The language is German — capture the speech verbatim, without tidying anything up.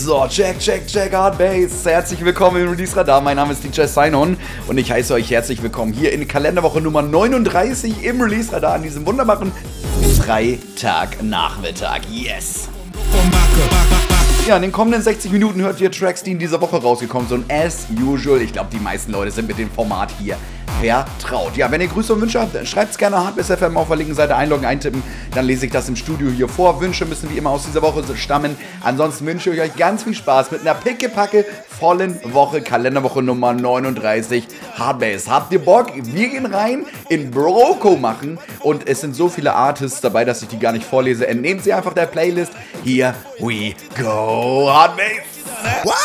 So, check, check, check, Hard Bass. Herzlich willkommen im Release-Radar. Mein Name ist D J Sinon und ich heiße euch herzlich willkommen hier in Kalenderwoche Nummer neununddreißig im Release-Radar an diesem wunderbaren Freitagnachmittag. Yes! Ja, in den kommenden sechzig Minuten hört ihr Tracks, die in dieser Woche rausgekommen sind. As usual, ich glaube, die meisten Leute sind mit dem Format hier vertraut. Ja, wenn ihr Grüße und Wünsche habt, schreibt es gerne Hard Bass F M auf der linken Seite einloggen, eintippen. Dann lese ich das im Studio hier vor. Wünsche müssen wie immer aus dieser Woche stammen. Ansonsten wünsche ich euch ganz viel Spaß mit einer pickepacke vollen Woche, Kalenderwoche Nummer neununddreißig. Hard Bass. Habt ihr Bock? Wir gehen rein in Broco machen und es sind so viele Artists dabei, dass ich die gar nicht vorlese. Entnehmt sie einfach der Playlist. Here we go. Hard Bass.